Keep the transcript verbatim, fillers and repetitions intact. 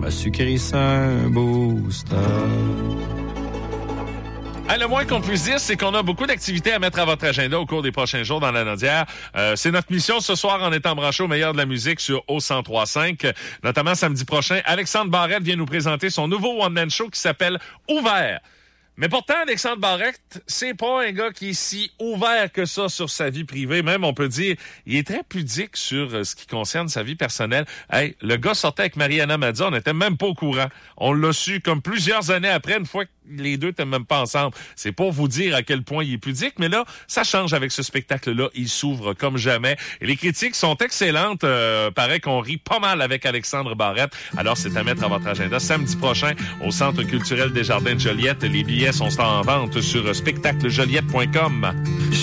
m'a sucré ça un booster. Hey, le moins qu'on puisse dire, c'est qu'on a beaucoup d'activités à mettre à votre agenda au cours des prochains jours dans la Nodière. Euh, c'est notre mission ce soir en étant branché au meilleur de la musique sur O cent trois cinq. Notamment samedi prochain, Alexandre Barrette vient nous présenter son nouveau one-man show qui s'appelle Ouvert. Mais pourtant, Alexandre Barrette, c'est pas un gars qui est si ouvert que ça sur sa vie privée. Même, on peut dire, il est très pudique sur euh, ce qui concerne sa vie personnelle. Hey, le gars sortait avec Mariana Mazza, on n'était même pas au courant. On l'a su comme plusieurs années après, une fois que les deux n'étaient même pas ensemble. C'est pour vous dire à quel point il est pudique, mais là, ça change avec ce spectacle-là. Il s'ouvre comme jamais. Et les critiques sont excellentes. Euh, paraît qu'on rit pas mal avec Alexandre Barrette. Alors, c'est à mettre à votre agenda samedi prochain au Centre culturel des Jardins de Joliette. Les billets sont en vente sur spectacle joliette point com.